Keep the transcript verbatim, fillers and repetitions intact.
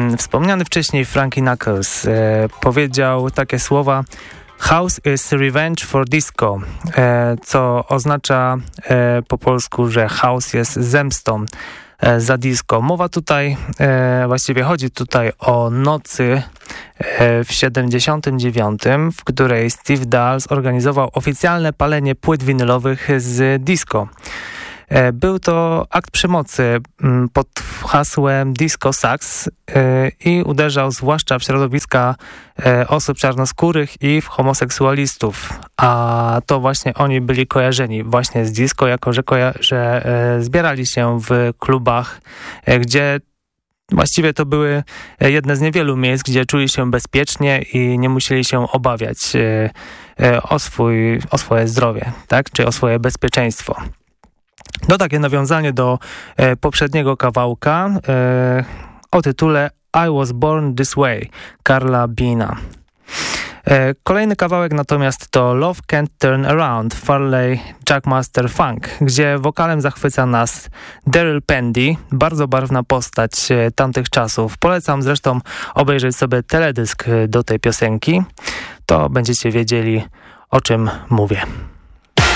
Wspomniany wcześniej Frankie Knuckles e, powiedział takie słowa: House is revenge for disco, e, co oznacza e, po polsku, że house jest zemstą e, za disco. Mowa tutaj, e, właściwie chodzi tutaj o nocy e, w siedemdziesiątym dziewiątym, w której Steve Dahl zorganizował oficjalne palenie płyt winylowych z disco. Był to akt przemocy pod hasłem Disco Sucks i uderzał zwłaszcza w środowiska osób czarnoskórych i w homoseksualistów, a to właśnie oni byli kojarzeni właśnie z disco, jako że, koja- że zbierali się w klubach, gdzie właściwie to były jedne z niewielu miejsc, gdzie czuli się bezpiecznie i nie musieli się obawiać o, swój, o swoje zdrowie, tak? Czy o swoje bezpieczeństwo. To takie nawiązanie do e, poprzedniego kawałka e, o tytule I Was Born This Way Karla Beana. E, kolejny kawałek natomiast to Love Can't Turn Around Farley Jackmaster Funk, gdzie wokalem zachwyca nas Daryl Pendy, bardzo barwna postać e, tamtych czasów. Polecam zresztą obejrzeć sobie teledysk do tej piosenki, to będziecie wiedzieli, o czym mówię.